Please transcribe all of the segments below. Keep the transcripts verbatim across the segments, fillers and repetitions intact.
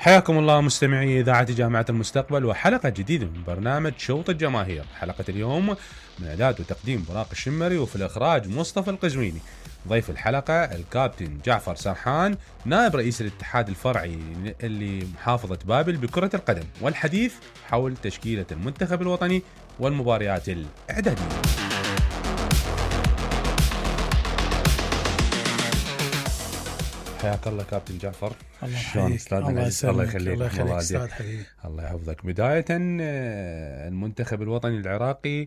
حياكم الله مستمعي إذاعة جامعة المستقبل وحلقة جديدة من برنامج شوط الجماهير. حلقة اليوم من إعداد وتقديم براق الشمري، وفي الإخراج مصطفى القزويني. ضيف الحلقة الكابتن جعفر سرحان، نائب رئيس الاتحاد الفرعي اللي محافظة بابل بكرة القدم، والحديث حول تشكيلة المنتخب الوطني والمباريات الإعدادية. حياك الله كابتن جعفر. الله يحييك. الله يسلمك. الله يخليك. الله يخليك استاذ حبيبي. الله يحفظك. بداية المنتخب الوطني العراقي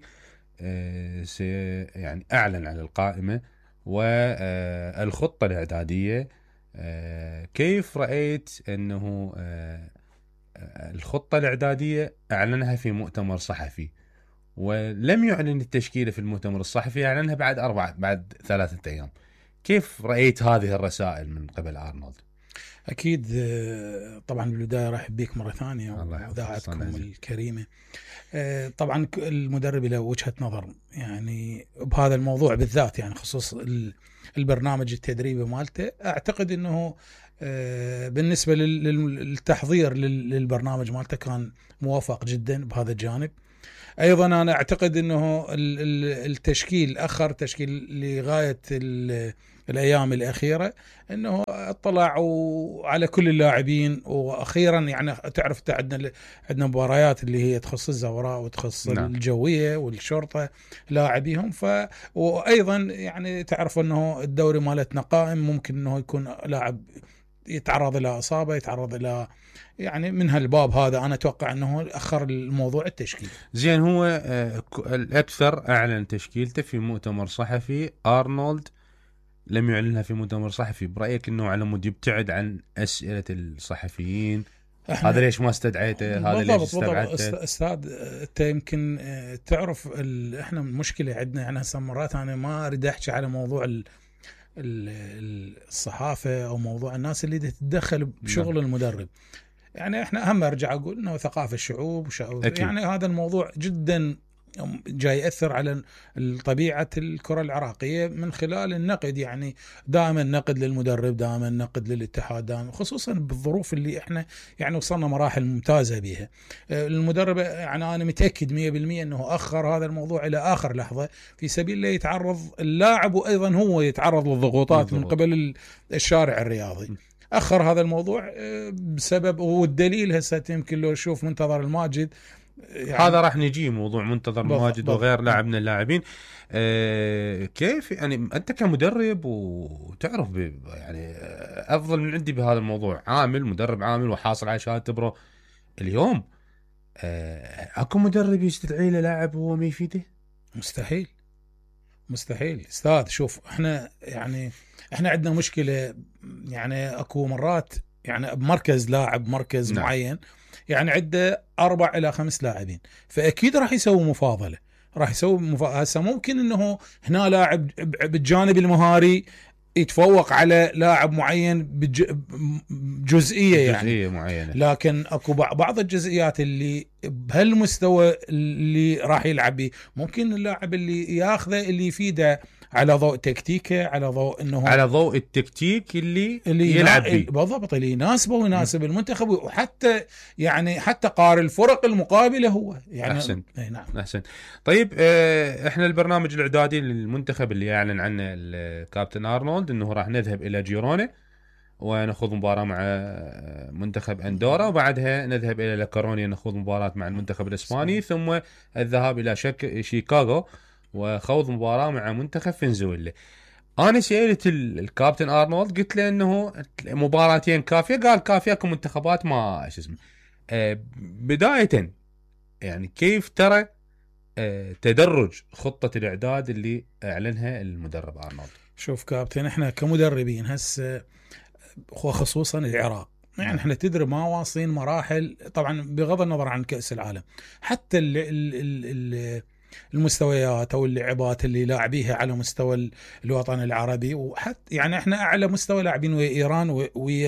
يعني أعلن عن القائمة والخطة الإعدادية. كيف رأيت أنه الخطة الإعدادية أعلنها في مؤتمر صحفي، ولم يعلن التشكيلة في المؤتمر الصحفي، أعلنها بعد أربعة بعد ثلاثة أيام؟ كيف رأيت هذه الرسائل من قبل أرنولد؟ أكيد طبعا بالبداية رحب بيك مرة ثانية وإذاعتكم الكريمة. طبعا المدرب له وجهة نظر يعني بهذا الموضوع بالذات، يعني خصوص البرنامج التدريبي مالته. أعتقد أنه بالنسبة للتحضير للبرنامج مالته كان موافق جدا بهذا الجانب. أيضا أنا أعتقد أنه التشكيل أخر تشكيل لغاية الأيام الأخيرة، أنه اطلعوا على كل اللاعبين، وأخيرا يعني تعرف عندنا عندنا مباريات اللي هي تخص الزوراء وتخص نعم. الجوية والشرطة لاعبيهم. ف وأيضا يعني تعرف أنه الدوري مالتنا قائم، ممكن أنه يكون لاعب يتعرض إلى إصابة، يتعرض إلى يعني من هالباب هذا. أنا أتوقع أنه أخر الموضوع التشكيل. زين، هو الأكثر أعلن تشكيلته في مؤتمر صحفي. أرنولد لم يعلنها في مؤتمر صحفي. برأيك أنه على مود يبتعد عن أسئلة الصحفيين؟ هذا ليش ما استدعيته؟ هذا ليش استبعدته؟ أستاذ أنت يمكن تعرف إحنا مشكلة عندنا يعني هسه مرات أنا ما أريد أحكي على موضوع ال الصحافة أو موضوع الناس اللي تتدخل بشغل نعم. المدرب. يعني احنا اهم ارجع اقول انه ثقافة الشعوب يعني هذا الموضوع جدا جاي يأثر على طبيعة الكرة العراقية من خلال النقد. يعني دائما نقد للمدرب، دائما نقد للاتحاد، دائما خصوصا بالظروف اللي احنا يعني وصلنا مراحل ممتازة بها. المدرب يعني انا متأكد مية بالمية انه اخر هذا الموضوع الى اخر لحظة في سبيل لا يتعرض اللاعب وايضا هو يتعرض للضغوطات من قبل الشارع الرياضي. أخر هذا الموضوع بسبب، والدليل هسه يمكن لو شوف منتظر الماجد يعني هذا راح نجي موضوع منتظر الماجد وغير لاعب من اللاعبين. أه كيف يعني أنت كمدرب وتعرف يعني أفضل من عندي بهذا الموضوع، عامل مدرب عامل وحاصل على شهادة برو اليوم، أه أكو مدرب يستدعي له لاعب وهو ما يفيده؟ مستحيل مستحيل استاذ. شوف احنا يعني احنا عندنا مشكلة، يعني اكو مرات يعني بمركز لاعب مركز نعم. معين يعني عنده اربع الى خمس لاعبين، فاكيد راح يسوي مفاضلة، راح يسوي مفاضلة. هسه ممكن انه هنا لاعب بالجانب المهاري يتفوق على لاعب معين بجزئية يعني جزئية معينة، لكن اكو بعض الجزئيات اللي بهالمستوى اللي راح يلعب به ممكن اللاعب اللي ياخذه اللي يفيده على ضوء تكتيكه، على ضوء انه على ضوء التكتيك اللي, اللي يلعب به بالضبط، اللي يناسبه ويناسب المنتخب، وحتى يعني حتى قارئ الفرق المقابله هو يعني احسن. نعم احسن. طيب اه احنا البرنامج الاعدادي للمنتخب اللي اعلن عنه الكابتن ارنولد انه راح نذهب الى جيرونا ونخوض مباراة مع منتخب أندورا، وبعدها نذهب إلى لاكورونيا نخوض مباراة مع المنتخب الإسباني، ثم الذهاب إلى شك... شيكاغو وخوض مباراة مع منتخب فنزويلا. أنا سألت الكابتن أرنولد قلت له إنه مباراتين كافية، قال كافية كمنتخبات ما شو اسمه. أه بداية يعني كيف ترى أه تدرج خطة الإعداد اللي أعلنها المدرب أرنولد؟ شوف كابتن، إحنا كمدربين هسه وخصوصا العراق يعني احنا تدري ما واصلين مراحل، طبعا بغض النظر عن كأس العالم، حتى ال ال ال المستويات او اللعبات اللي لاعبيها على مستوى الوطن العربي، وحتى يعني احنا اعلى مستوى لاعبين ويا ايران ويا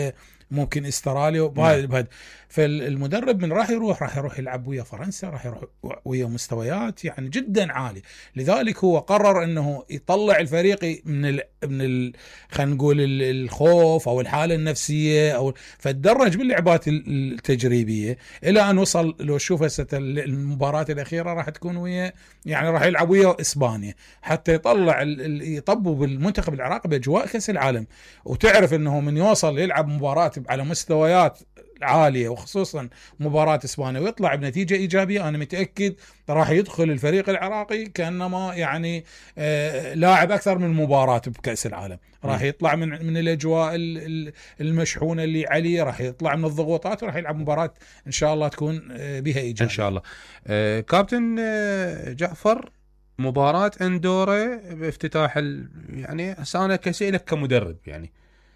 ممكن استراليا وبهذا. فالمدرب من راح يروح راح يروح يلعب ويا فرنسا، راح يروح ويا مستويات يعني جدا عاليه. لذلك هو قرر انه يطلع الفريق من ال من ال خلينا نقول الخوف او الحاله النفسيه، او فتدرج باللعبات التجريبيه الى ان وصل. لو شوف هسه المباراه الاخيره راح تكون ويا يعني راح يلعب ويا اسبانيا حتى يطلع يطبوا بالمنتخب العراقي باجواء كاس العالم. وتعرف انه من يوصل يلعب مباراه على مستويات عاليه وخصوصا مباراه اسبانيا ويطلع بنتيجه ايجابيه، انا متاكد راح يدخل الفريق العراقي كانما يعني آه لاعب اكثر من مباراه بكاس العالم. راح يطلع من من الاجواء المشحونه اللي عليه، راح يطلع من الضغوطات وراح يلعب مباراه ان شاء الله تكون بها ايجابيه ان شاء الله. آه كابتن آه جعفر، مباراه اندورا بافتتاح يعني انا كسيلك كمدرب يعني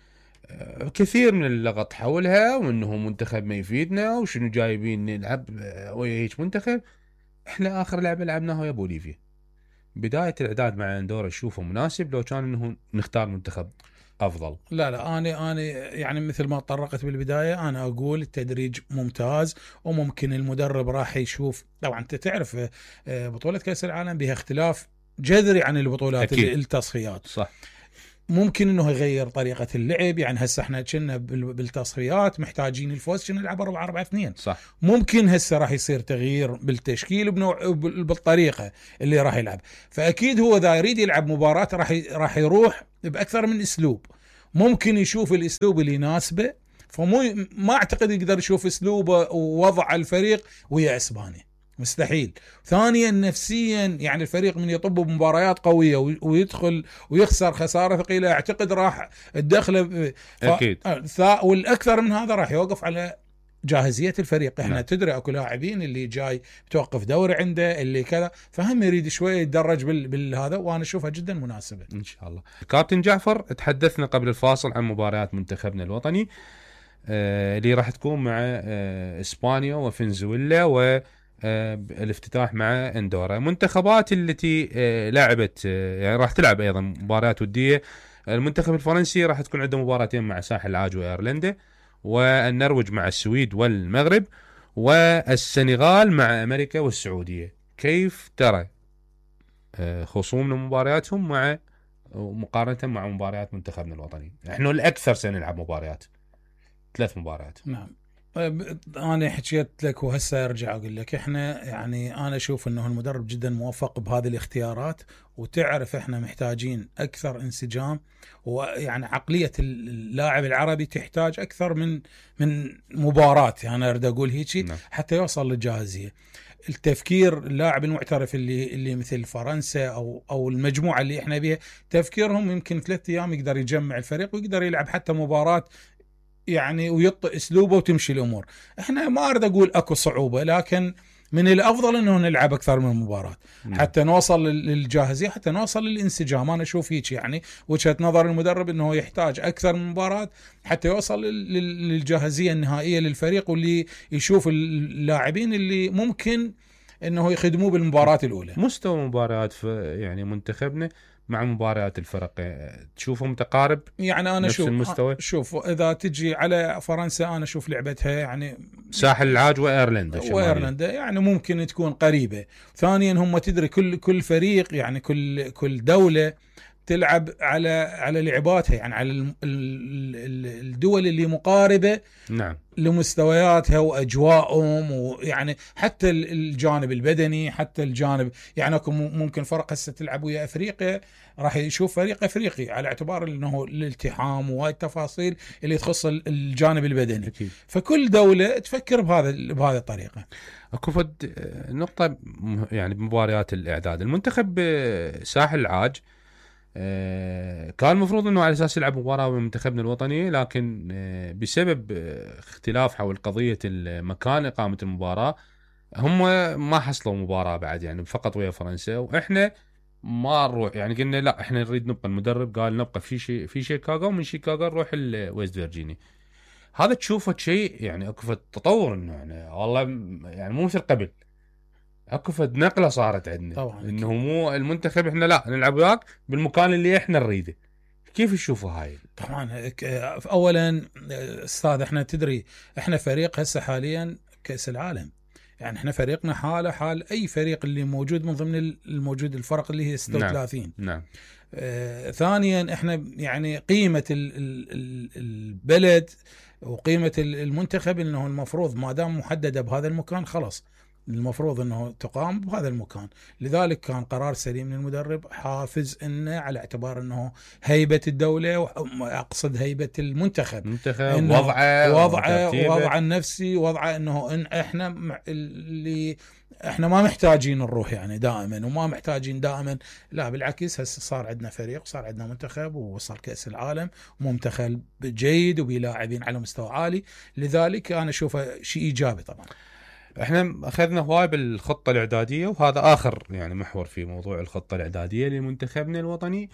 كثير من اللغط حولها، وانه منتخب ما يفيدنا وشنو جايبين نلعب ويا هيك منتخب. احنا اخر لعبه لعبناها ويا بوليفيا. بدايه الاعداد مع اندورا اشوفه مناسب لو كان انه نختار منتخب افضل. لا لا انا انا يعني مثل ما طرقت بالبدايه انا اقول التدريج ممتاز، وممكن المدرب راح يشوف. طبعا انت تعرف بطوله كاس العالم بها اختلاف جذري عن البطولات التصفيات. صح. ممكن انه يغير طريقه اللعب. يعني هسه احنا كنا بالتصفيات محتاجين الفوز كنا نلعب أربعة أربعة اثنين. صح. ممكن هسه راح يصير تغيير بالتشكيل بنوع بالطريقه اللي راح يلعب. فاكيد هو اذا يريد يلعب مباراه راح راح يروح باكثر من اسلوب. ممكن يشوف الاسلوب اللي يناسبه، فمو ما اعتقد يقدر يشوف اسلوبه ووضع الفريق ويا اسبانيا، مستحيل. ثانيا نفسيا يعني الفريق من يطب بمباريات قويه ويدخل ويخسر خساره ثقيله اعتقد راح الدخله ف... اكيد. والاكثر من هذا راح يوقف على جاهزيه الفريق. احنا نعم. تدري اكو لاعبين اللي جاي توقف دوري عنده اللي كذا، فهم يريد شويه يتدرج بال... بالهذا، وانا اشوفها جدا مناسبه ان شاء الله. كابتن جعفر، تحدثنا قبل الفاصل عن مباريات منتخبنا الوطني آه اللي راح تكون مع آه اسبانيا وفنزويلا و الافتتاح مع اندورا. منتخبات التي لعبت يعني راح تلعب ايضا مباريات وديه. المنتخب الفرنسي راح تكون عنده مباراتين مع ساحل العاج وايرلندا، والنرويج مع السويد والمغرب، والسنغال مع امريكا والسعوديه. كيف ترى خصومنا مبارياتهم مع مقارنه مع مباريات منتخبنا الوطني؟ احنا الاكثر سنلعب مباريات، ثلاث مباريات. نعم. أنا حكيت لك وهسه أرجع أقول لك إحنا يعني أنا أشوف إنه المدرب جدا موفق بهذه الاختيارات. وتعرف إحنا محتاجين أكثر انسجام، ويعني عقلية اللاعب العربي تحتاج أكثر من من مباراة. يعني أنا أريد أقول هيك حتى يوصل للجاهزية. التفكير اللاعب المعترف اللي اللي مثل فرنسا او او المجموعة اللي إحنا بيها، تفكيرهم يمكن ثلاثة أيام يقدر يجمع الفريق ويقدر يلعب حتى مباراة يعني ويطئ اسلوبه وتمشي الامور. احنا ما اريد اقول اكو صعوبه، لكن من الافضل انه نلعب اكثر من مباراه حتى نوصل للجاهزيه، حتى نوصل للانسجام. انا اشوف هيك يعني وجهه نظر المدرب انه يحتاج اكثر من مباراه حتى يوصل للجاهزيه النهائيه للفريق، واللي يشوف اللاعبين اللي ممكن انه يخدموه بالمباراه الاولى. مستوى مباريات يعني منتخبنا مع مباريات الفرق تشوفه متقارب؟ يعني انا شوف المستوى. شوف اذا تجي على فرنسا انا اشوف لعبتها يعني ساحل العاج وايرلندا وايرلندا يعني ممكن تكون قريبه. ثانيا هم تدري كل كل فريق يعني كل كل دوله تلعب على على لعباتها، يعني على الدول اللي مقاربه نعم لمستوياتها واجواءهم، ويعني حتى الجانب البدني حتى الجانب يعني ممكن فرق هسه تلعب ويا افريقيا راح يشوف فريق افريقي على اعتبار انه الالتحام والتفاصيل اللي تخص الجانب البدني أكيد. فكل دوله تفكر بهذا بهذه الطريقه. اكو فد نقطه يعني بمباريات الاعداد المنتخب ساحل العاج كان المفروض انه على اساس يلعب مباراه من منتخبنا الوطني، لكن بسبب اختلاف حول قضيه مكان اقامه المباراه هم ما حصلوا مباراه بعد، يعني فقط ويا فرنسا. واحنا ما نروح يعني قلنا لا احنا نريد نبقى، المدرب قال نبقى في شيء في شيكاغو، ومن شيكاغو نروح الويست فيرجينيا. هذا تشوفه شيء يعني اكو تطور انه يعني والله يعني مو مثل قبل، اكو فد نقله صارت عندنا طبعا انه مو المنتخب احنا لا نلعب وياك بالمكان اللي احنا نريده. كيف تشوفوا هاي؟ طبعا اولا استاذ احنا تدري احنا فريق هسه حاليا كأس العالم، يعني احنا فريقنا حاله حال اي فريق اللي موجود من ضمن الموجود الفرق اللي هي ستة وثلاثين. نعم, نعم. آه ثانيا احنا يعني قيمة ال ال البلد وقيمة المنتخب انه المفروض ما دام محددة بهذا المكان خلاص المفروض انه تقام بهذا المكان. لذلك كان قرار سليم من المدرب حافز انه على اعتبار انه هيبة الدولة، اقصد هيبة المنتخب، منتخب وضعه وضعه وضعه النفسي، وضعه انه إن احنا اللي احنا ما محتاجين نروح يعني دائما وما محتاجين دائما، لا بالعكس هسه صار عندنا فريق وصار عندنا منتخب ووصل كأس العالم ومنتخب جيد وبلاعبين على مستوى عالي. لذلك انا اشوفه شيء ايجابي. طبعا احنا اخذنا هواي بالخطه الاعداديه، وهذا اخر يعني محور في موضوع الخطه الاعداديه لمنتخبنا الوطني.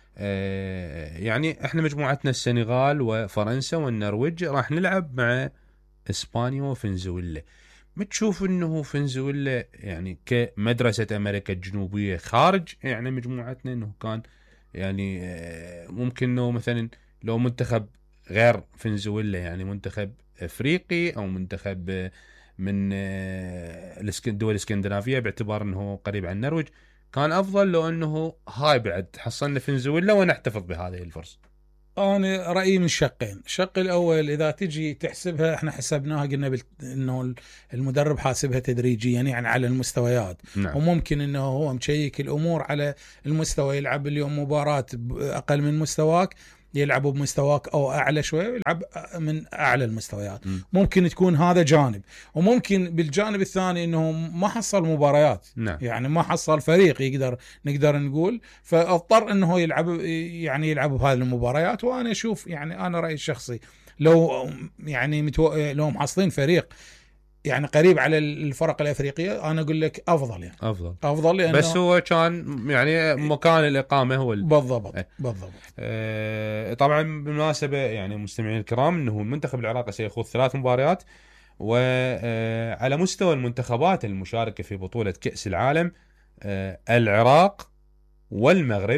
اه يعني احنا مجموعتنا السنغال وفرنسا والنرويج راح نلعب مع اسبانيا وفنزويلا. بتشوف انه فنزويلا يعني كمدرسه امريكا الجنوبيه خارج يعني مجموعتنا، انه كان يعني اه ممكن انه مثلا لو منتخب غير فنزويلا يعني منتخب افريقي او منتخب اه من الدول الاسكندنافيه باعتبار انه قريب عن النرويج، كان افضل لو انه هاي بعد حصلنا فنزويلا ونحتفظ بهذه الفرصه. انا رايي من شقين. الشق الاول اذا تجي تحسبها احنا حسبناها قلنا بال... انه المدرب حاسبها تدريجيا يعني على المستويات. نعم. وممكن انه هو مشيك الامور على المستوى، يلعب اليوم مباراه اقل من مستواك يلعبوا بمستواك او اعلى شوي ويلعب من اعلى المستويات. م. ممكن تكون هذا جانب، وممكن بالجانب الثاني انه ما حصل مباريات. نعم. يعني ما حصل فريق يقدر نقدر نقول، فاضطر انه يلعب يعني يلعب بهذه المباريات. وانا اشوف يعني انا رايي الشخصي لو يعني متو... لو محصلين فريق يعني قريب على الفرق الافريقيه انا اقول لك افضل يعني افضل افضل لأنه بس هو كان يعني مكان الاقامه هو ال... بالضبط اه. بالضبط آه طبعا بالمناسبه يعني مستمعين الكرام انه المنتخب العراقي سيخوض ثلاث مباريات، وعلى مستوى المنتخبات المشاركه في بطوله كأس العالم آه العراق والمغرب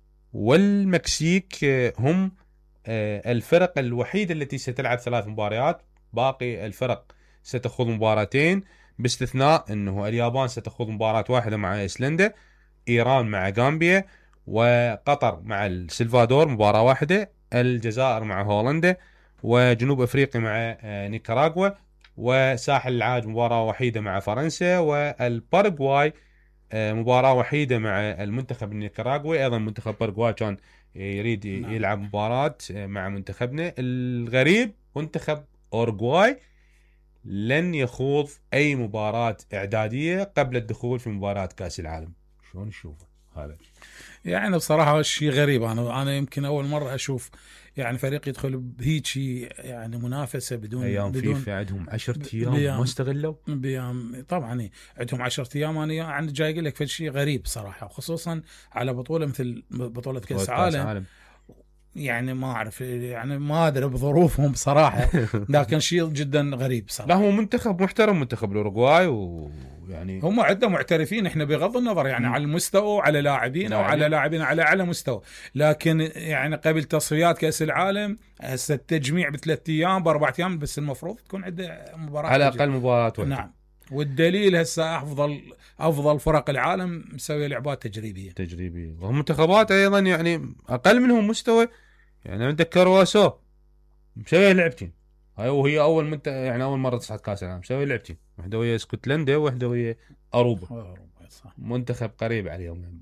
والمكسيك آه هم آه الفرق الوحيده التي ستلعب ثلاث مباريات. باقي الفرق ستخوض مباراتين، باستثناء انه اليابان ستخوض مباراة واحدة مع ايسلندا، ايران مع غامبيا، وقطر مع السلفادور مباراة واحدة، الجزائر مع هولندا، وجنوب افريقيا مع نيكاراغوا، وساحل العاج مباراة وحيدة مع فرنسا، والباراغواي مباراة وحيدة مع المنتخب النيكاراغوي. ايضا منتخب باراغواي كان يريد يلعب مباراة مع منتخبنا. الغريب منتخب اورغواي لن يخوض أي مباراة إعدادية قبل الدخول في مباراة كأس العالم. شلون تشوفه هذا؟ يعني بصراحة شيء غريب. أنا أنا يمكن أول مرة أشوف يعني فريق يدخل بهيك يعني منافسة بدون أيام بدون فيفا عندهم عشرة أيام ما استغلوا بيام. طبعا عندهم عشرة أيام. أنا يعني جاي أقول لك فشي غريب صراحة، خصوصا على بطولة مثل بطولة كأس العالم. يعني ما أعرف يعني ما أدري بظروفهم صراحة لكن شيء جدا غريب صراحة. لا هو منتخب محترم منتخب الأوروغواي، ويعني هم عدة محترفين احنا بغض النظر يعني م. على المستوى على لاعبين أو على لاعبين على أعلى مستوى، لكن يعني قبل تصفيات كأس العالم هسه التجميع بثلاث أيام بأربع أيام بس المفروض تكون عنده مباراة على الأقل مباراة واحدة. نعم. والدليل هسه أفضل أفضل فرق العالم مسوي لعبات تجريبية تجريبية ومنتخبات أيضا يعني أقل منهم مستوى. يعني عندك كرواسو مسوي لعبتين هاي، وهي أول منت... يعني أول مرة تصعد كأس العالم مسوي لعبتين، واحدة ويا اسكتلندا وواحدة ويا أوروبا. منتخب قريب عليهم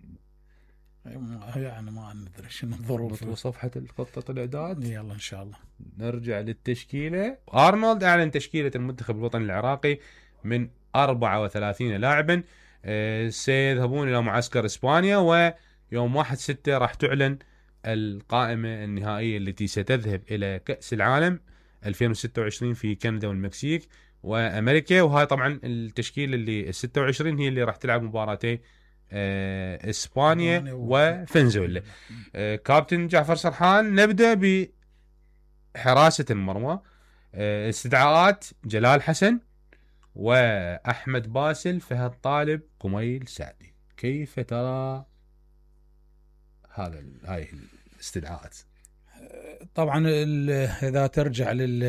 يعني ما ندري شنو الظروف. وصفحة الخطة الإعداد يلا إن شاء الله نرجع للتشكيلة. أرنولد أعلن تشكيلة المنتخب الوطني العراقي من أربعة وثلاثين لاعبا سيذهبون إلى معسكر إسبانيا، ويوم واحد ستة راح تعلن القائمة النهائية التي ستذهب إلى كأس العالم ألفين وستة وعشرين في كندا والمكسيك وأمريكا. وهاي طبعا التشكيلة اللي الستة وعشرين هي اللي راح تلعب مباراتي إسبانيا وفنزويلا. كابتن جعفر سرحان، نبدأ بحراسة المرمى. استدعاءات جلال حسن وأحمد باسل، فهد طالب، كميل سعدي. كيف ترى هذا هاي استدعاءات. طبعا اذا ترجع لل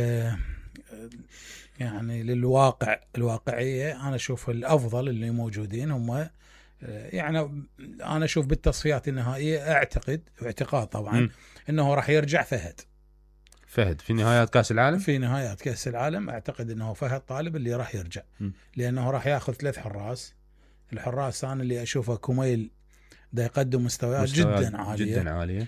يعني للواقع الواقعيه، انا اشوف الافضل اللي موجودين هم يعني انا اشوف بالتصفيات النهائيه اعتقد واعتقاد طبعا م. انه راح يرجع فهد فهد في نهايات كاس العالم. في نهايات كاس العالم اعتقد انه فهد طالب اللي راح يرجع م. لانه راح ياخذ ثلاث حراس. الحراس انا اللي اشوفه كوميل ده يقدم مستويات, مستويات جدا عاليه جدا عاليه،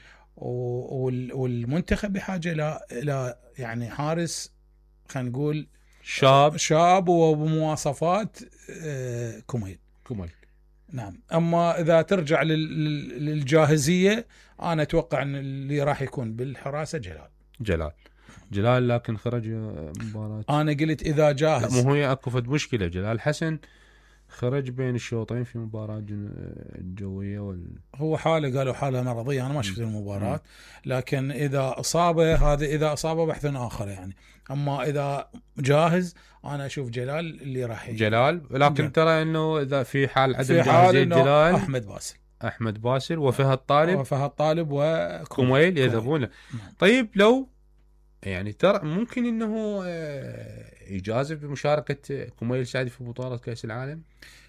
والمنتخب بحاجه الى الى يعني حارس خلينا نقول شاب شاب وبمواصفات كوميل كوميل نعم. اما اذا ترجع للجاهزيه انا اتوقع ان اللي راح يكون بالحراسه جلال جلال جلال لكن خرج مباراه. انا قلت اذا جاهز. لا مو هي اكو فد مشكله. جلال حسن خرج بين الشوطين في مباراه الجويه وال... هو حاله قالوا حاله مرضيه، انا ما شفت المباراه، لكن اذا اصابه هذا اذا اصابه بحث اخر يعني. اما اذا جاهز انا اشوف جلال اللي راح جلال، لكن جلال. ترى انه اذا في حال عدم في جاهزيه جلال احمد باسل احمد باسل وفهد طالب وفهد طالب وكوميل يذهبون. طيب لو يعني ترى ممكن انه يجازف بمشاركه كوميل سعدي في بطوله كاس العالم.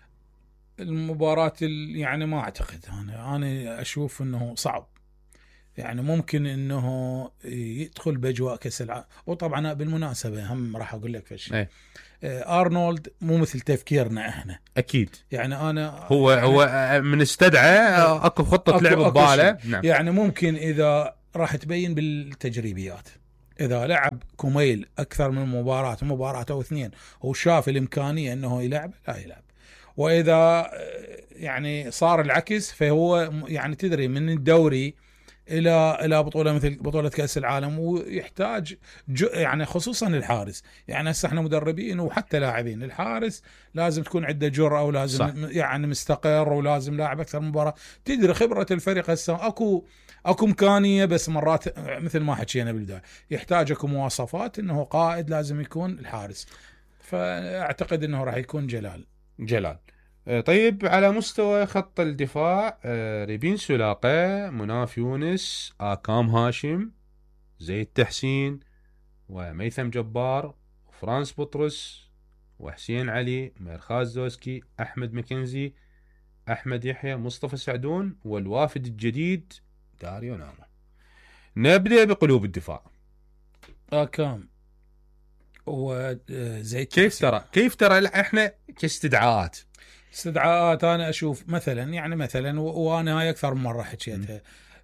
المباراة يعني ما اعتقد، انا انا اشوف انه صعب يعني. ممكن انه يدخل باجواء كاس العالم. وطبعا بالمناسبه هم راح اقول لك فشي ايه. ارنولد مو مثل تفكيرنا احنا اكيد. يعني انا هو يعني هو من استدعى اكو خطه لعب بباله. نعم. يعني ممكن اذا راح تبين بالتجريبيات، اذا لعب كوميل اكثر من مباراه مباراه او اثنين وشاف الامكانيه انه يلعب لا يلعب. واذا يعني صار العكس فهو يعني تدري من الدوري الى الى بطوله مثل بطوله كاس العالم، ويحتاج يعني خصوصا الحارس. يعني هسه احنا مدربين وحتى لاعبين، الحارس لازم تكون عنده جرأه ولازم صح. يعني مستقر ولازم لاعب اكثر من مباراه. تدري خبره الفريق هسه اكو اكو امكانيه، بس مرات مثل ما حكينا بالبدايه يحتاج اكو مواصفات انه قائد لازم يكون الحارس. فاعتقد انه راح يكون جلال جلال. طيب على مستوى خط الدفاع، ريبين سلاقة، مناف يونس، آكام هاشم، زيد تحسين، وميثم جبار، وفرانس بطرس، وحسين علي، ميرخاز دوسكي، أحمد مكنزي، أحمد يحيى، مصطفى سعدون، والوافد الجديد داريو ناما. نبدأ بقلوب الدفاع. آكام وزيد. كيف ترى كيف ترى احنا كاستدعاءات استدعاءات انا اشوف مثلا يعني مثلا وانا هاي اكثر من مره حكيتها،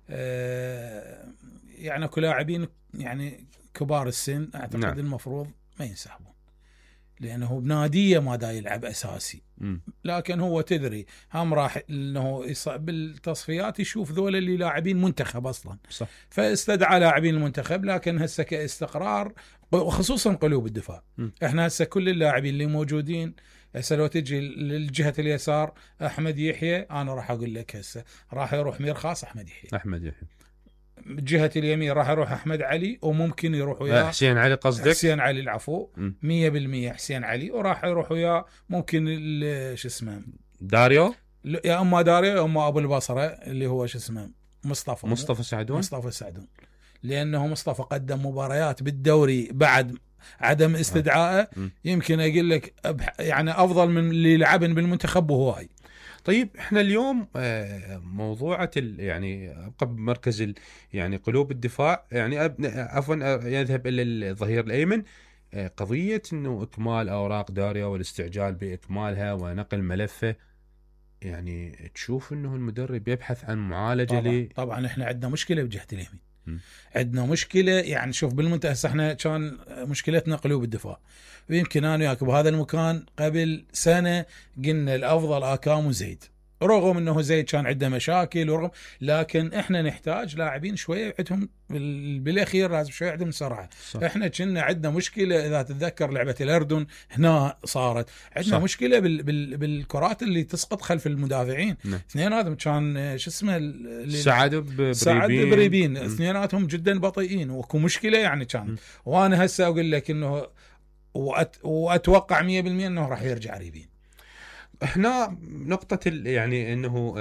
أه يعني كل لاعبين يعني كبار السن اعتقد نعم. المفروض ما ينسحبون، لانه بناديه ما دا يلعب اساسي. م. لكن هو تدري هم راح انه بالتصفيات يشوف ذول اللي لاعبين منتخب اصلا صح. فاستدعى لاعبين المنتخب. لكن هسه كاستقرار وخصوصا قلوب الدفاع، م. احنا هسه كل اللاعبين اللي موجودين هسه لو تجي للجهه اليسار احمد يحيى، انا راح اقول لك هسه راح يروح ميرخاص احمد يحيى. احمد يحيى جهه اليمين راح يروح احمد علي، وممكن يروح وياه حسين علي. قصدك حسين علي؟ العفو مية بالمية حسين علي. وراح يروح وياه ممكن شو اسمه داريو، يا اما داريو يا اما ابو البصره اللي هو شو اسمه مصطفى مصطفى سعدون. مصطفى سعدون لانه مصطفى قدم مباريات بالدوري بعد عدم استدعائه، يمكن اقول لك يعني افضل من اللي لعبن بالمنتخب وهواي. طيب احنا اليوم موضوعة يعني ابقى بمركز يعني قلوب الدفاع، يعني عفوا يذهب الى الظهير الايمن، قضية انه اكمال اوراق داريو والاستعجال باكمالها ونقل ملفه. يعني تشوف انه المدرب يبحث عن معالجة طبعا, لي؟ طبعا احنا عندنا مشكلة بجهة اليمين، عندنا مشكلة يعني. شوف بالمنتهى احنا كان مشكلتنا قلوب الدفاع، ويمكن انا وياك بهذا المكان قبل سنة قلنا الافضل آكام وزيد، رغم انه زيد كان عنده مشاكل ورغم، لكن احنا نحتاج لاعبين شويه عندهم بالاخير لازم شويه عندهم سرعه. صح. احنا كنا عندنا مشكله اذا تتذكر لعبه الاردن هنا صارت عندنا صح. مشكله بال بال بالكرات اللي تسقط خلف المدافعين. اثنيناتهم كان شو اسمه سعد بريبين سعد بريبين اثنيناتهم جدا بطيئين وكو مشكله يعني كان. وانا هسه اقول لك انه وأت واتوقع مية بالمية انه راح يرجع ريبين. هنا نقطة يعني انه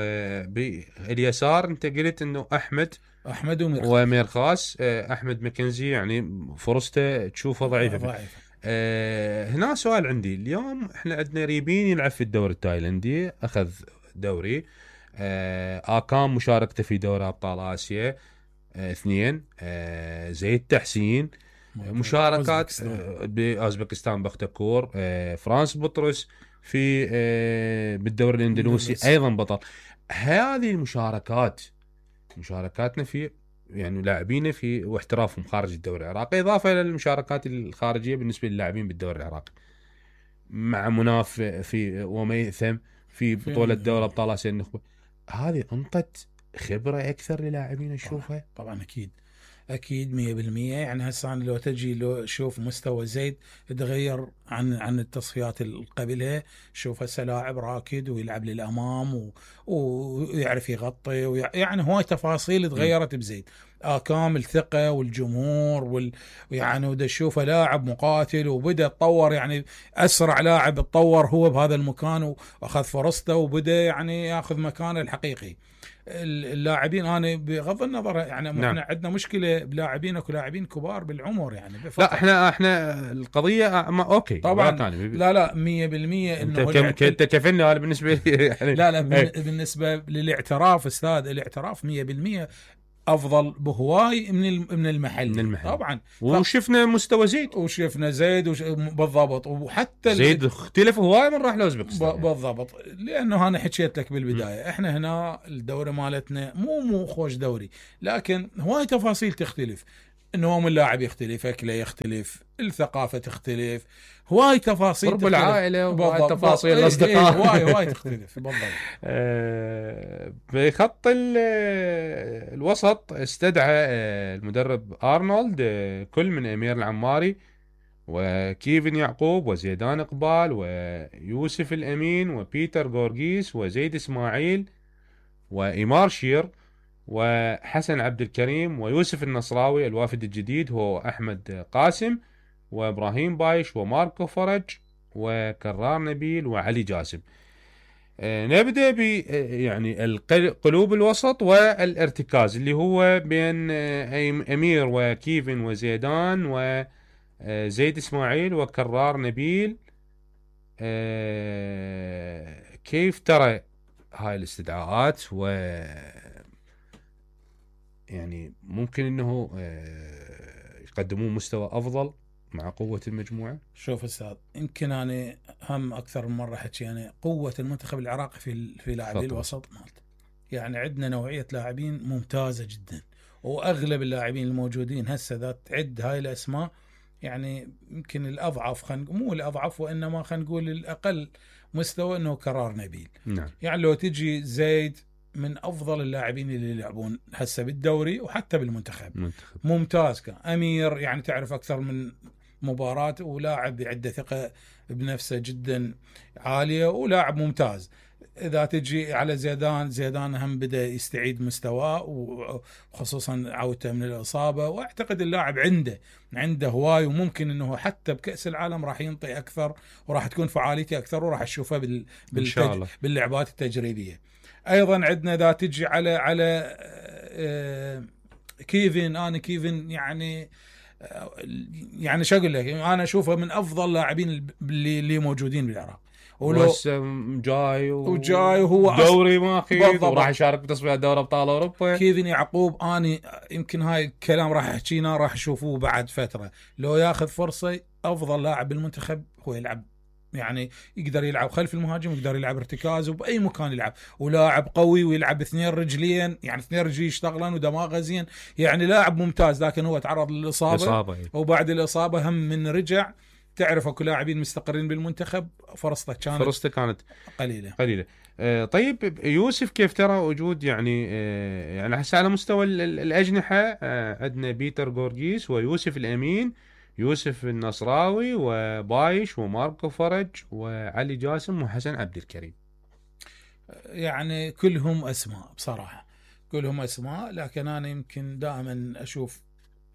باليسار انت قلت انه احمد احمد وميرخاس وميرخاس احمد ماكنزي يعني فرصته تشوفه ضعيفة. ضعيفة. أه هنا سؤال عندي، اليوم احنا عندنا ريبين يلعب في الدوري التايلندي، اخذ دوري. أه اكام مشاركته في دوري ابطال اسيا أه اثنين. أه زيد تحسين مشاركات باوزبكستان بختكور. أه فرانس بطرس في أه بالدوري الاندونيسي ايضا بطل. هذه المشاركات مشاركاتنا في يعني لاعبين في واحترافهم خارج الدوري العراقي، اضافه الى المشاركات الخارجيه بالنسبه للاعبين بالدوري العراقي مع مناف في وميثم في بطوله دوري ابطال اسيا النخبه. هذه انطت خبره اكثر للاعبين نشوفها. طبعا, طبعا اكيد اكيد مية بالمية. يعني هسه لو تجي لو شوف مستوى زيد تغير عن عن التصفيات اللي قبلها. شوف هسه لاعب راكد ويلعب للامام و... ويعرف يغطي ويع... يعني هواي تفاصيل تغيرت بزيد. آه كامل ثقه والجمهور وال... يعني ودا تشوفه لاعب مقاتل وبدا يتطور، يعني اسرع لاعب تطور هو بهذا المكان واخذ فرصته وبدا يعني ياخذ مكانه الحقيقي. اللاعبين انا بغض النظر يعني نعم. احنا عندنا مشكله بلاعبين اكو لاعبين كبار بالعمر يعني بفقط. لا احنا احنا القضيه ما اوكي طبعا لا لا مية بالمية انه انت انت كفني هذا بالنسبه لي يعني لا لا بالنسبه للاعتراف استاذ الاعتراف مية بالمية افضل بهواي من من المحل, من المحل. طبعا وشفنا مستوى زيد وشفنا زيد وش... بالضبط. وحتى زيد اختلف هواي من راح لاوزبكستان ب... بالضبط. لانه انا حكيت لك بالبدايه م. احنا هنا الدوري مالتنا مو مو خوش دوري، لكن هواي تفاصيل تختلف. نوم اللاعب يختلف، اكله يختلف، الثقافه تختلف، هواي تفاصيل قرب العائله وتفاصيل الاصدقاء هواي هواي تختلف. بالضبط. آه بخط الوسط استدعى المدرب ارنولد كل من امير العماري وكيفن يعقوب وزيدان اقبال ويوسف الامين وبيتر غورغيس وزيد اسماعيل وايمار شير وحسن عبد الكريم ويوسف النصراوي. الوافد الجديد هو أحمد قاسم وإبراهيم بايش وماركو فرج وكرار نبيل وعلي جاسم. آه نبدأ ب يعني قلوب الوسط والارتكاز اللي هو بين آه أمير وكيفن وزيدان وزيد إسماعيل وكرار نبيل. آه كيف ترى هاي الاستدعاءات؟ و يعني ممكن انه يقدمون مستوى افضل مع قوه المجموعه؟ شوف استاذ، يمكن انا هم اكثر من مره حكي يعني قوه المنتخب العراقي في في لاعبي الوسط مالته. يعني عندنا نوعيه لاعبين ممتازه جدا، واغلب اللاعبين الموجودين هسه اذا تعد هاي الاسماء يعني يمكن الاضعف، خلينا مو الاضعف وانما خلينا نقول الاقل مستوى انه كرار نبيل. نعم. يعني لو تجي زيد من افضل اللاعبين اللي يلعبون هسه بالدوري وحتى بالمنتخب. منتخب. ممتاز. كان امير يعني تعرف اكثر من مباراه ولاعب عنده ثقه بنفسه جدا عاليه ولاعب ممتاز. اذا تجي على زيدان، زيدان هم بدا يستعيد مستواه وخصوصا عودته من الاصابه، واعتقد اللاعب عنده عنده هواي وممكن انه حتى بكاس العالم راح ينطي اكثر وراح تكون فعاليته اكثر وراح نشوفه بال... بالتج... باللعبات التجريبيه. ايضا عندنا اذا تجي على على كيفن، انا كيفن يعني يعني شو اقول لك، انا اشوفه من افضل لاعبين اللي اللي موجودين بالعراق. ولو جاي و... وجاي وهو دوري ماخذ وراح يشارك بتصفيات دوري ابطال اوروبا. كيفن يعقوب اني يمكن هاي الكلام راح احكينا راح اشوفوه بعد فتره، لو ياخذ فرصه افضل لاعب بالمنتخب هو يلعب، يعني يقدر يلعب خلف المهاجم، يقدر يلعب ارتكاز وباي مكان يلعب، ولاعب قوي ويلعب اثنين رجلين، يعني اثنين رجلي يشتغلن ودماغه زين، يعني لاعب ممتاز. لكن هو تعرض للاصابه، وبعد الاصابه هم من رجع. تعرف اكو لاعبين مستقرين بالمنتخب فرصته كانت فرصته كانت قليله قليله. آه طيب يوسف كيف ترى وجود يعني آه يعني هسه على مستوى الاجنحه آه عندنا بيتر غورغيس ويوسف الامين، يوسف النصراوي وبايش وماركو فرج وعلي جاسم وحسن عبد الكريم. يعني كلهم اسماء بصراحه، كلهم اسماء، لكن انا يمكن دائما اشوف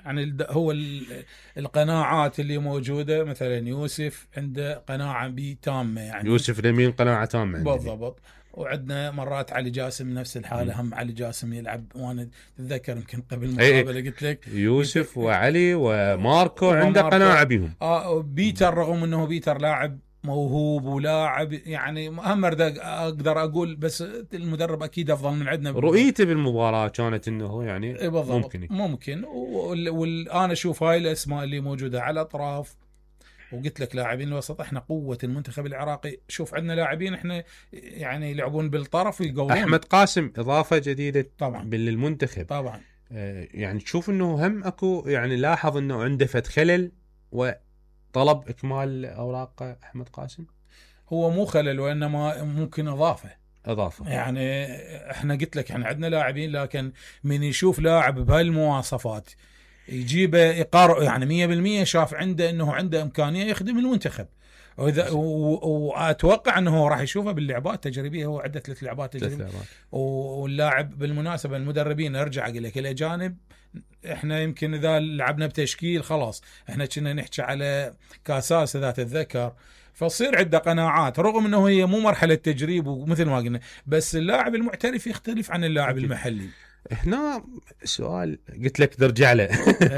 يعني هو القناعات اللي موجوده، مثلا يوسف عنده قناعه بي تامه، يعني يوسف اليمين قناعه تامه بالضبط. وعندنا مرات علي جاسم نفس الحاله، هم علي جاسم يلعب، وانا اتذكر يمكن قبل المقابله قلت لك يوسف وعلي وماركو عنده قناعه بهم. اه بيتر، رغم انه بيتر لاعب موهوب ولاعب يعني هم اقدر اقول، بس المدرب اكيد افضل من عندنا. رؤيته بالمباراه كانت انه يعني ممكن ممكن وانا اشوف هاي الاسماء اللي موجوده على الاطراف، وقلت لك لاعبين الوسط احنا قوه المنتخب العراقي. شوف عندنا لاعبين احنا يعني يلعبون بالطرف ويقولون. احمد قاسم اضافه جديده طبعا للمنتخب طبعا. آه يعني تشوف انه هم اكو يعني لاحظ انه عنده فد خلل وطلب اكمال اوراق احمد قاسم. هو مو خلل وانما ممكن اضافه اضافه يعني احنا قلت لك احنا عندنا لاعبين، لكن من يشوف لاعب بهالمواصفات يجيبه يقار يعني مية بالمية شاف عنده انه عنده امكانيه يخدم المنتخب. واذا واتوقع انه راح يشوفه باللعبات التجريبيه، هو عده ثلاث لعبات تجريبيه. واللاعب بالمناسبه المدربين ارجع اقول لك الاجانب، احنا يمكن اذا لعبنا بتشكيل خلاص احنا كنا نحكي على كاساس ذات الذكر، فصير عنده قناعات رغم انه هي مو مرحله تجريب ومثل ما قلنا، بس اللاعب المحترف يختلف عن اللاعب أكيد. المحلي. هنا سؤال قلت لك ترجع له.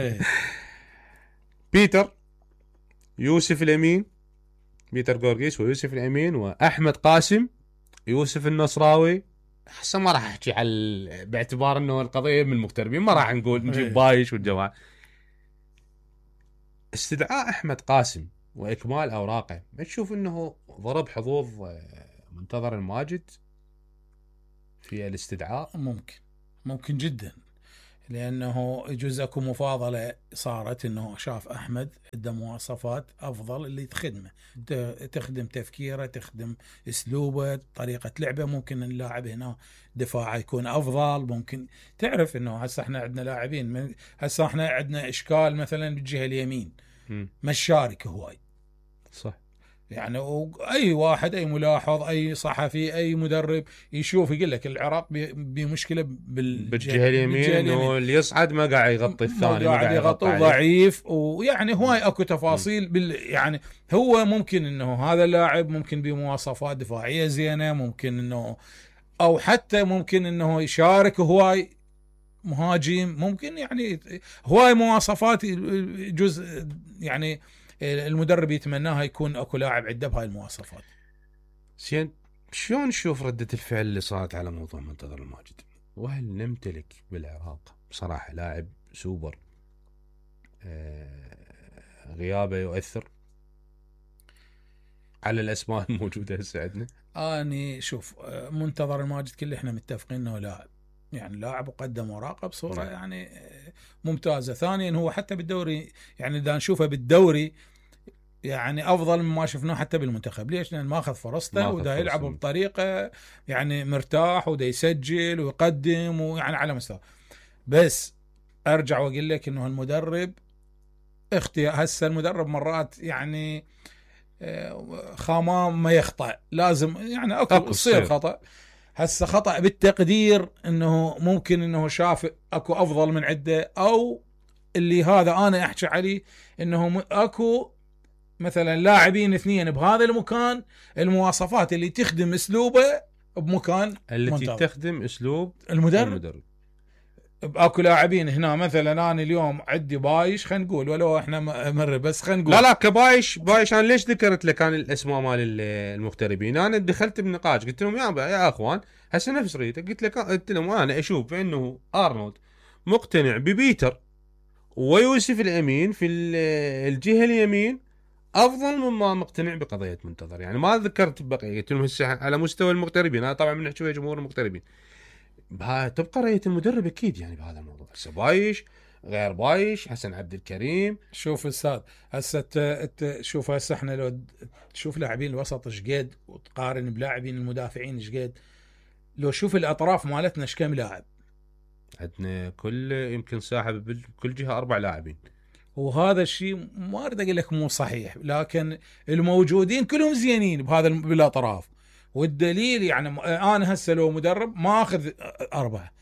بيتر، يوسف الامين، بيتر غورغيس ويوسف الامين واحمد قاسم، يوسف النصراوي. هسه ما راح احكي على باعتبار انه القضيه من المغتربين، ما راح نقول نجيب بايش والجماعه. استدعاء احمد قاسم واكمال اوراقه، ما تشوف انه ضرب حظوظ منتظر الماجد في الاستدعاء؟ ممكن ممكن جدا، لانه يجوز اكو مفاضله صارت انه شاف احمد عنده مواصفات افضل اللي تخدمه، تخدم تفكيره، تخدم اسلوبه، طريقه لعبه. ممكن اللاعب هنا دفاعه يكون افضل، ممكن تعرف انه هسه احنا عندنا لاعبين، هسه احنا عندنا اشكال مثلا بالجهه اليمين مش شارك هواي صح، يعني اي واحد اي ملاحظ اي صحفي اي مدرب يشوف يقول لك العراق بمشكله بالجهه اليمين، انه اللي يصعد ما قاعد يغطي الثاني، ما قاعد يغطي ضعيف، ويعني هواي اكو تفاصيل بال يعني هو ممكن انه هذا اللاعب ممكن بمواصفات دفاعيه زينه، ممكن انه او حتى ممكن انه يشارك هواي مهاجم، ممكن يعني هواي مواصفات جزء يعني المدرب يتمناها يكون اكو لاعب عنده بهاي المواصفات. زين، شلون نشوف ردة الفعل اللي صارت على موضوع منتظر الماجد؟ وهل نمتلك بالعراق بصراحة لاعب سوبر آه غيابه يؤثر على الاسماء الموجودة هسه عندنا؟ اني شوف منتظر الماجد كله احنا متفقين انه لاعب يعني لاعب وقدم وراقه بصوره نعم. يعني ممتازه. ثانيا هو حتى بالدوري يعني اذا نشوفه بالدوري يعني افضل مما شفناه حتى بالمنتخب. ليش؟ لان ماخذ فرصته ودا يلعب بطريقه يعني مرتاح ودا يسجل ويقدم ويعني على مستوى. بس ارجع واقول لك انه المدرب اختيار، هسه المدرب مرات يعني خامام ما يخطأ، لازم يعني اكو يصير خطأ. هسه خطأ بالتقدير انه ممكن انه شاف اكو افضل من عده، او اللي هذا انا احكي عليه انه اكو مثلا لاعبين اثنين بهذا المكان المواصفات اللي تخدم اسلوبه بمكان التي منتظر. تخدم اسلوب المدرب, المدرب. اكو لاعبين هنا مثلا انا اليوم عندي بايش خلينا نقول، ولو احنا مر بس خلينا نقول لا لا كبايش بايش. انا ليش ذكرت لك عن الاسماء مال المغتربين؟ انا دخلت بنقاش قلت لهم يا يا اخوان هسه نفس ريتك، قلت لك قلت لهم انا اشوف انه ارنولد مقتنع ببيتر ويوسف الامين في الجهه اليمين افضل مما مقتنع بقضيه منتظر. يعني ما ذكرت بقيه، قلت لهم هسه على مستوى المغتربين، انا طبعا من نحكي جمهور المغتربين تبقى رأية المدرب اكيد يعني بهذا الموضوع. هسه بايش غير بايش، حسن عبد الكريم. شوف استاذ هسه انت شوف هسه احنا لو تشوف لاعبين الوسط ايش قد وتقارن بلاعبين المدافعين ايش قد، لو شوف الاطراف مالتنا ايش كم لاعب عندنا، كل يمكن ساحب بكل جهه اربع لاعبين، وهذا الشيء ما اريد اقول لك مو صحيح، لكن الموجودين كلهم زينين بهذا بالاطراف. والدليل يعني انا هسه لو مدرب ما اخذ اربعه م.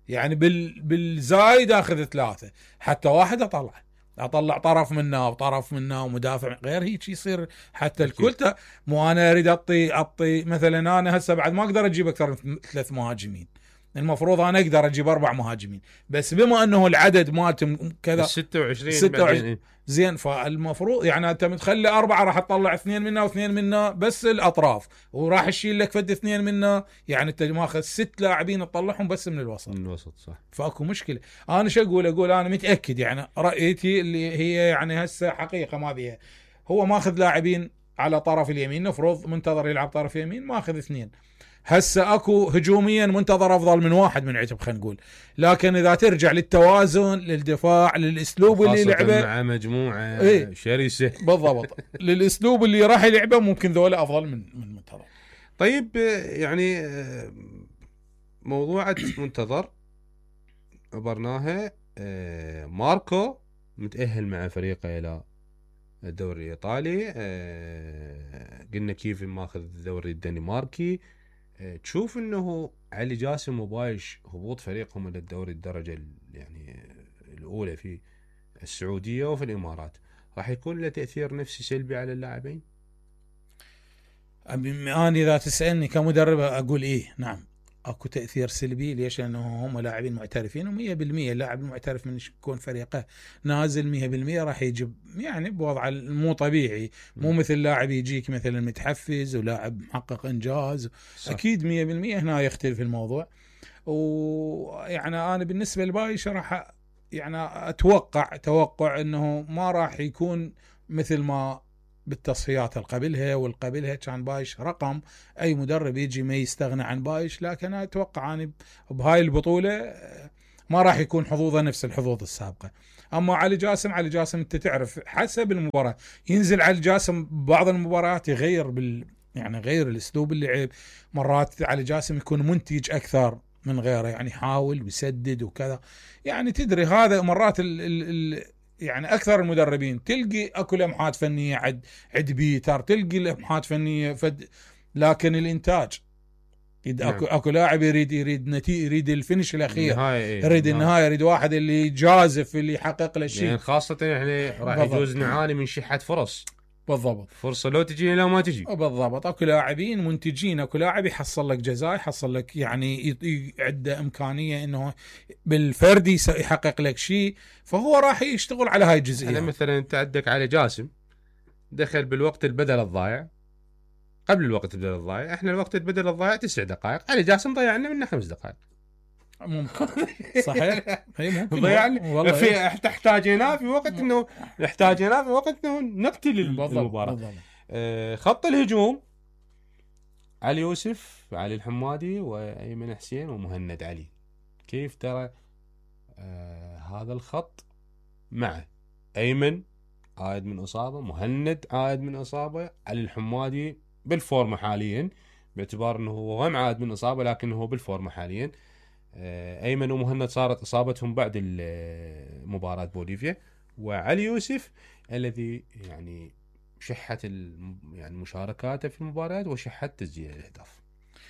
يعني بال بالزايد اخذ ثلاثه، حتى واحد اطلع اطلع طرف منه وطرف منه ومدافع غير هيك يصير حتى الكل. مو انا اريد اعطي اعطي مثلا انا هسه بعد ما اقدر اجيب اكثر من ثلاث مهاجمين، المفروض انا اقدر اجيب اربع مهاجمين، بس بما انه العدد مالتهم كذا ستة وعشرين ستة وعشرين زين، فالمفروض يعني انت متخلي اربعه راح تطلع اثنين منا واثنين منا بس الاطراف، وراح تشيل لك فد اثنين منا، يعني انت ماخذ ست لاعبين تطلعهم بس من الوسط. من الوسط صح. فاكو مشكله. انا شو اقول اقول انا متاكد يعني رايتي اللي هي يعني هسه حقيقه ما بيها، هو ماخذ لاعبين على طرف اليمين، نفرض منتظر يلعب طرف يمين ماخذ اثنين، هسه اكو هجوميا منتظر افضل من واحد من عتب خلينا نقول، لكن اذا ترجع للتوازن للدفاع للاسلوب اللي لعبه مع مجموعه ايه شرسه بالضبط للاسلوب اللي راح يلعبه ممكن ذولا افضل من من منتظر. طيب يعني موضوعة منتظر عبرناها، ماركو متأهل مع فريقه الى الدوري الايطالي، قلنا كيف ماخذ الدوري الدنماركي، تشوف انه علي جاسم وبايش هبوط فريقهم الى الدوري الدرجه يعني الاولى في السعوديه وفي الامارات راح يكون له تاثير نفسي سلبي على اللاعبين؟ انا اذا تسالني كمدرب اقول ايه نعم اكو تاثير سلبي. ليش؟ لانه هم لاعبين معترفين، ومية بالمية اللاعب المعترف من يكون فريقه نازل مية بالمية راح يجيب يعني بوضع مو طبيعي، مو مثل لاعب يجيك مثلا متحفز ولاعب محقق انجاز صح. اكيد مية بالمية هنا يختلف الموضوع. ويعني انا بالنسبه لبايش راح يعني اتوقع توقع انه ما راح يكون مثل ما بالتصفيات القبلها والقبلها كان بايش رقم، اي مدرب يجي ما يستغنى عن بايش، لكن انا اتوقع اني بهاي البطوله ما راح يكون حظوظه نفس الحظوظ السابقه. اما علي جاسم علي جاسم انت تعرف حسب المباراه ينزل علي جاسم بعض المباريات يغير بال يعني غير الاسلوب اللعب، مرات علي جاسم يكون منتج اكثر من غيره، يعني يحاول ويسدد وكذا، يعني تدري هذا مرات ال ال ال يعني اكثر المدربين تلقي اكو لمحات فنيه عد عد بيتر، تلقي لمحات فنيه فد، لكن الانتاج اكو نعم. اكو لاعب يريد يريد نتيجه، يريد الفينش الاخير، النهاية يريد النهايه، يريد واحد اللي يجازف اللي يحقق له شيء، يعني خاصه يعني راح يجوز نعاني من شحه فرص. بالضبط، فرصه لو تجي لا ما تجي. بالضبط، اكو لاعبين منتجين، اكو لاعب يحصل لك جزاء، يحصل لك يعني عنده امكانيه انه بالفردي يحقق لك شيء، فهو راح يشتغل على هاي الجزئيه. يعني مثلا انت عندك علي جاسم دخل بالوقت البدل الضايع، قبل الوقت البدل الضايع، احنا الوقت البدل الضايع تسع دقائق، علي جاسم ضيعنا منه خمس دقائق. ممكن صحيح، هي ممكن ضيعنا في تحتاجيناه في وقت انه نحتاجيناه في وقت انه نقتل المباراه. آه خط الهجوم علي يوسف، علي الحمادي، وايمن حسين، ومهند علي. كيف ترى آه هذا الخط مع ايمن عائد من اصابه، مهند عائد من اصابه، علي الحمادي بالفورمه حاليا باعتبار انه هو هم عائد من اصابه لكنه هو بالفورمه حاليا. ايمن ومهند صارت اصابتهم بعد مباراه بوليفيا، وعلي يوسف الذي يعني شحه يعني مشاركاته في المباريات وشحه تسجيل الاهداف.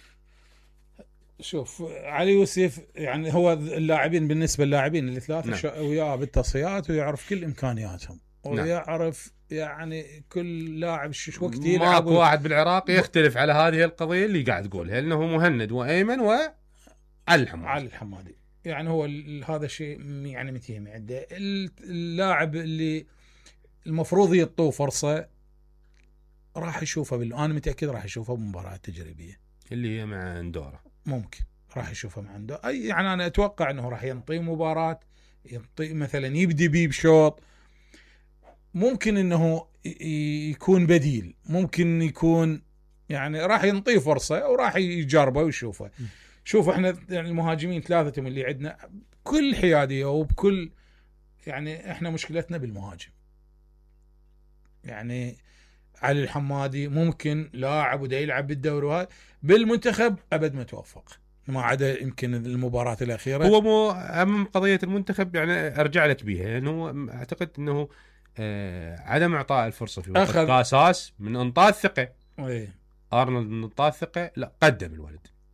شوف علي يوسف يعني هو اللاعبين بالنسبه للاعبين الثلاثه نعم. وياه بالتصفيات ويعرف كل امكانياتهم ويعرف نعم. يعني كل لاعب شو وقت يلعب. ماكو واحد بالعراق يختلف على هذه القضيه اللي قاعد تقولها، لانه مهند وايمن وعلي الحمادي. علي الحمادي يعني هو هذا الشيء يعني متهم عنده. اللاعب اللي المفروض يعطوه فرصه راح يشوفه بال... انا متاكد راح يشوفه بمباراه تجريبيه اللي هي مع اندورا، ممكن راح يشوفه مع اندورا. اي يعني انا اتوقع انه راح ينطي مباراه، ينطي مثلا يبدي بيه بشوط، ممكن انه يكون بديل، ممكن يكون يعني راح ينطيه فرصه وراح يجربه ويشوفه. م. شوف احنا يعني المهاجمين ثلاثتهم اللي عندنا بكل حياديه وبكل يعني احنا مشكلتنا بالمهاجم. يعني علي الحمادي ممكن لاعب ودا يلعب بالدوري وهذا، بالمنتخب ابد ما توفق ما عدا يمكن المباراه الاخيره. هو مو امام قضيه المنتخب يعني ارجع لك بيها، لانه يعني اعتقد انه آه عدم اعطاء الفرصه في وقت اساس من انطاء الثقه. ايه ارنولد من انطاء الثقه لا قدم الولد،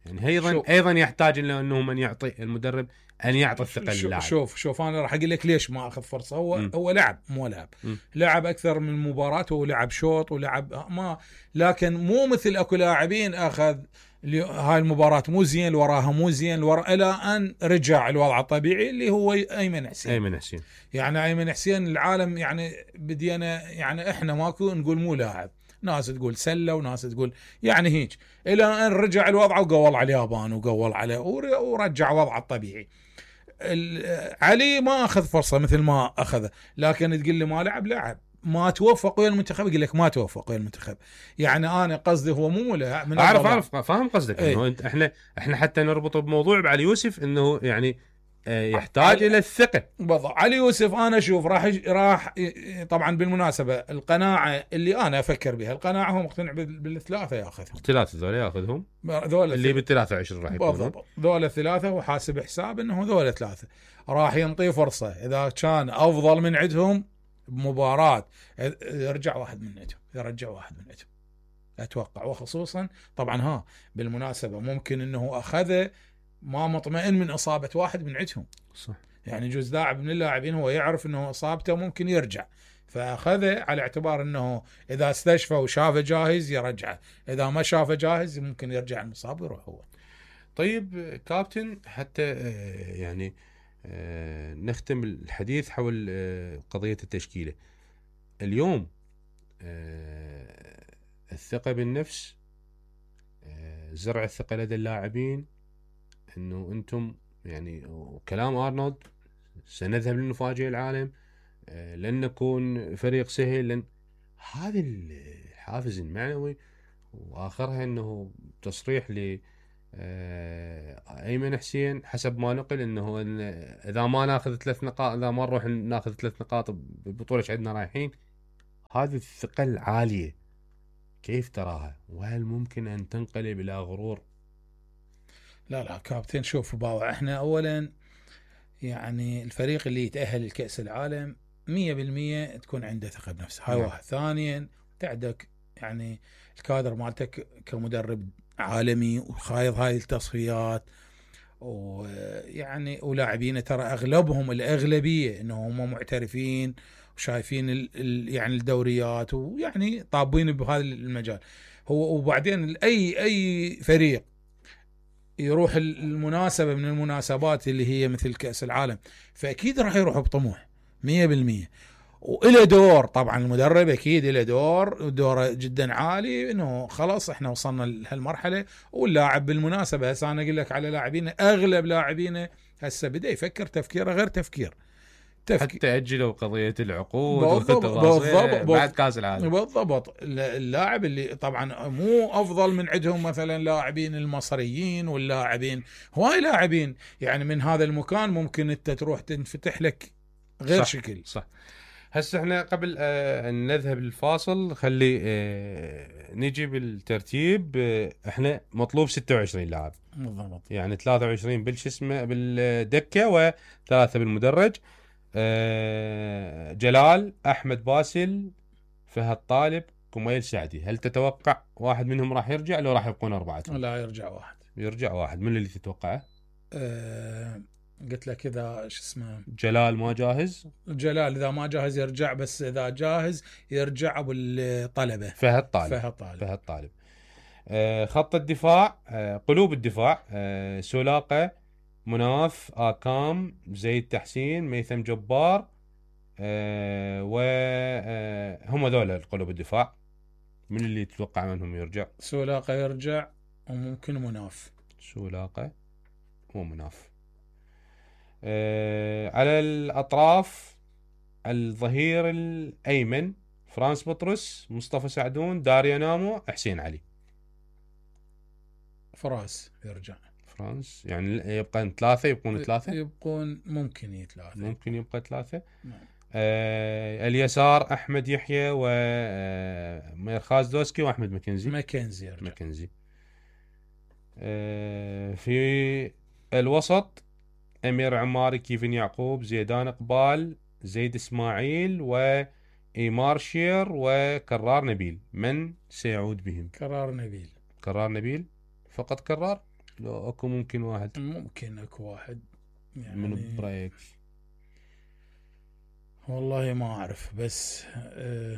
يعني ايضا ايضا يحتاج انه من يعطي المدرب ان يعطي الثقه للاعب. شوف شوف انا راح اقول لك ليش ما اخذ فرصه. هو م. هو لعب مو لعب م. لعب اكثر من مباراه، ولعب شوط ولعب ما، لكن مو مثل اكو لاعبين اخذ هاي المباراه مو زين، وراها مو زين، ورا الى ان رجع الوضع الطبيعي اللي هو ايمن حسين. ايمن حسين يعني ايمن حسين العالم يعني بدينا يعني احنا ماكو نقول مو لاعب، ناس تقول سله وناس تقول يعني هيك، الى ان رجع الوضع وقول على اليابان وقول على ورجع وضعه الطبيعي. علي ما اخذ فرصه مثل ما اخذه، لكن تقول لي ما لعب لعب، ما توفق ويا المنتخب، يقول لك ما توفق ويا المنتخب. يعني انا قصدي هو مو لاعب من اعرف اعرف فاهم قصدك. ايه؟ انه احنا احنا حتى نربط بموضوع بعلي يوسف انه يعني يحتاج علي الى الثقه. بالضبط. علي يوسف انا اشوف راح راح طبعا بالمناسبه القناعه اللي انا افكر بها، القناعه هو مقتنع بالثلاثه ياخذهم، الثلاثه ذول ياخذهم، ذول اللي بال ثلاثة وعشرين راح يكونوا بالضبط ذول الثلاثه، وحاسب حساب انه ذول ثلاثه راح ينطيه فرصه اذا كان افضل من عندهم بمباراه يرجع واحد من عندهم، يرجع واحد من عندهم اتوقع. وخصوصا طبعا ها بالمناسبه ممكن انه اخذه ما مطمئن من اصابه واحد من عندهم، صح. يعني جزء لاعب من اللاعبين هو يعرف انه اصابته ممكن يرجع، فاخذه على اعتبار انه اذا استشفى وشافه جاهز يرجعه، اذا ما شافه جاهز ممكن يرجع المصاب ويروح هو. طيب كابتن، حتى يعني نختم الحديث حول قضيه التشكيله اليوم، الثقه بالنفس، زرع الثقه لدى اللاعبين، انه انتم يعني وكلام ارنولد سنذهب لنفاجئ العالم، لن نكون فريق سهل، لن هذا الحافز المعنوي. واخرها انه تصريح ل ايمن حسين حسب ما نقل انه اذا ما ناخذ ثلاث نقاط، اذا ما نروح ناخذ ثلاث نقاط بالبطوله عندنا رايحين. هذه الثقه العاليه كيف تراها؟ وهل ممكن ان تنقلب الى غرور؟ لا لا كابتن، شوف باوع، احنا اولا يعني الفريق اللي يتأهل لكأس العالم مية بالمية تكون عنده ثقة بنفسه، هاي واحد. ثانيا تعدك يعني الكادر مالتك كمدرب عالمي وخايض هاي التصفيات، ويعني ولاعبين ترى اغلبهم الاغلبيه انه هم معترفين وشايفين ال ال يعني الدوريات ويعني طابين بهذا المجال. هو وبعدين اي اي فريق يروح المناسبة من المناسبات اللي هي مثل كأس العالم فأكيد راح يروح بطموح مية بالمية، وإلى دور طبعا المدرب أكيد إلى دور دوره جدا عالي، إنه خلاص إحنا وصلنا لهالمرحلة. واللاعب بالمناسبة هسه أنا أقول لك على لاعبين، أغلب لاعبين هسه بدأ يفكر تفكيره غير تفكير تفكير. حتى أجلوا قضية العقود والتواصل بعد كأس العالم. بالضبط. اللاعب اللي طبعا مو أفضل من عندهم مثلا لاعبين المصريين واللاعبين هواي لاعبين يعني من هذا المكان ممكن أنت تروح تنفتح لك غير صح شكل. صح. هسه احنا قبل آه ان نذهب للفاصل خلي آه نجي بالترتيب. آه احنا مطلوب ستة وعشرين لاعب بالضبط، يعني ثلاثة وعشرين بالجسم بالدكة وثلاثة بالمدرج. آه جلال، احمد باسل، فهد طالب، كميل سعدي. هل تتوقع واحد منهم راح يرجع لو راح يبقون اربعة؟ لا يرجع واحد. يرجع واحد. من اللي تتوقعه؟ أه قلت لك اذا شو اسمه جلال ما جاهز. جلال اذا ما جاهز يرجع، بس اذا جاهز يرجع ابو الطلبه فهد طالب. فهد طالب, فهد طالب. آه خط الدفاع، آه قلوب الدفاع، آه سولاقة، مناف، آكام، زيد تحسين، ميثم جبار، آه وهم آه ذول القلوب الدفاع. من اللي تتوقع منهم يرجع؟ سولاقة يرجع وممكن مناف. سولاقة ومناف. آه على الأطراف الظهير الأيمن فرانس بطرس، مصطفى سعدون، داريا نامو، حسين علي. فراس يرجع. فرانس يعني يبقى ثلاثة، يبقون ثلاثة يبقون ممكن يثلاثة ممكن يبقى ثلاثة. نعم. آه اليسار أحمد يحيى وميرخاز دوسكي وأحمد مكنزي. مكنزي يرجع. مكنزي. آه في الوسط أمير عماري، كيفن يعقوب، زيدان إقبال، زيد إسماعيل وإيمار شير وكرار نبيل. من سيعود بهم؟ كرار نبيل. كرار نبيل فقط. كرار لو اكو ممكن واحد ممكن اكو واحد يعني من برايك؟ والله ما اعرف، بس أه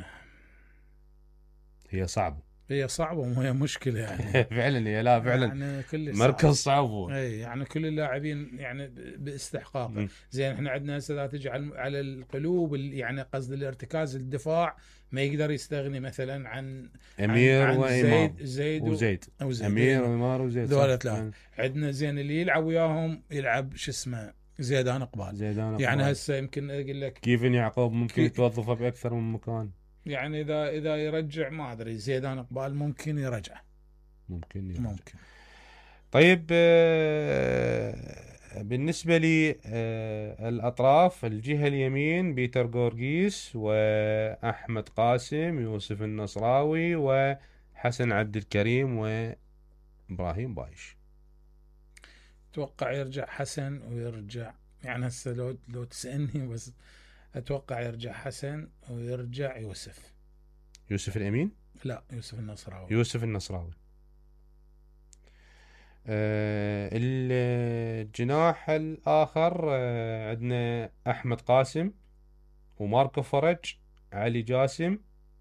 هي صعبه، هي صعبه وهي مشكله يعني. فعلا هي، لا فعلا يعني كل مركز صعب هو. اي يعني كل اللاعبين يعني باستحقاقه. زين احنا عندنا هسه اذا تجي على القلوب يعني قصد الارتكاز الدفاع ما يقدر يستغني مثلا عن امير عن, عن زيد زيد وزيد وزيد امير وإمار وزيد ذولا ثلاث. عندنا زين اللي يلعب وياهم يلعب شو اسمه زيدان اقبال. زيدان اقبال يعني هسه يمكن اقول لك كيفن يعقوب ممكن كي... توظفه باكثر من مكان. يعني اذا اذا يرجع ما ادري زيدان اقبال ممكن يرجع ممكن يرجع. ممكن. طيب بالنسبة لي الأطراف، الجهة اليمين بيتر غورغيس وأحمد قاسم، يوسف النصراوي وحسن عبد الكريم وإبراهيم بايش. أتوقع يرجع حسن ويرجع يعني هسه لو لو تسألني بس أتوقع يرجع حسن ويرجع يوسف. يوسف الأمين؟ لا يوسف النصراوي. يوسف النصراوي. آه الجناح الآخر آه عندنا أحمد قاسم وماركو فرج، علي جاسم.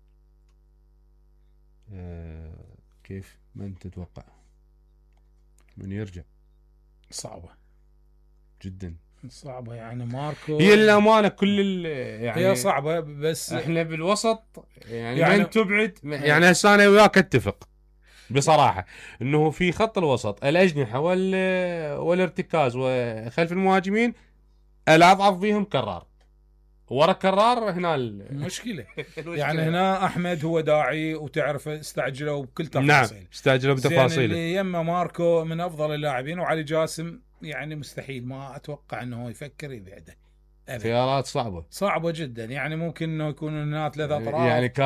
آه كيف من تتوقع من يرجع؟ صعبة جدا صعبة يعني ماركو. هي الأمانة كل يعني هي صعبة، بس احنا بالوسط يعني, يعني من تبعد يعني هسه انا وياك اتفق بصراحة انه في خط الوسط الأجنحة وال والارتكاز وخلف المهاجمين الأضعف فيهم كرار، ورا كرار هنا المشكلة. يعني هنا أحمد هو داعي وتعرف استعجلوا بكل تفاصيل. نعم استعجلوا بتفاصيله. اللي يما ماركو من أفضل اللاعبين، وعلي جاسم يعني مستحيل ما أتوقع أنه يفكر يبعده. خيارات صعبة صعبة جدا، يعني ممكن أنه يكون هنا ثلاثة أطراف يعني